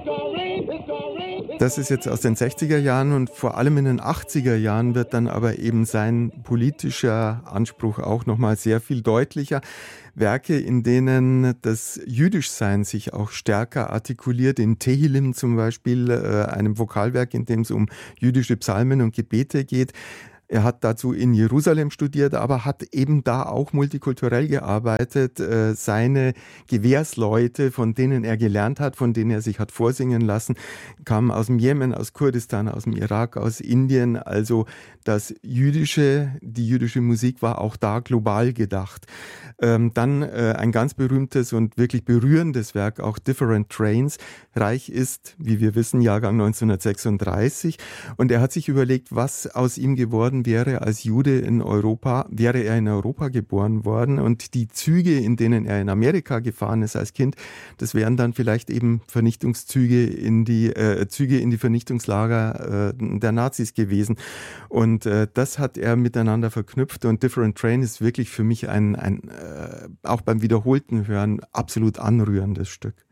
Das ist jetzt aus den 60er Jahren und vor allem in den 80er Jahren wird dann aber eben sein politischer Anspruch auch nochmal sehr viel deutlicher. Werke, in denen das Jüdischsein sich auch stärker artikuliert, in Tehillim zum Beispiel, einem Vokalwerk, in dem es um jüdische Psalmen und Gebete geht. Er hat dazu in Jerusalem studiert, aber hat eben da auch multikulturell gearbeitet. Seine Gewährsleute, von denen er gelernt hat, von denen er sich hat vorsingen lassen, kamen aus dem Jemen, aus Kurdistan, aus dem Irak, aus Indien. Also die jüdische Musik war auch da global gedacht. Dann ein ganz berühmtes und wirklich berührendes Werk, auch Different Trains. Reich ist, wie wir wissen, Jahrgang 1936. Und er hat sich überlegt, was aus ihm geworden wäre als Jude in Europa, wäre er in Europa geboren worden. Und die Züge, in denen er in Amerika gefahren ist als Kind, das wären dann vielleicht eben Vernichtungszüge Züge in die Vernichtungslager der Nazis gewesen. Und das hat er miteinander verknüpft. Und Different Train ist wirklich für mich ein auch beim wiederholten Hören absolut anrührendes Stück.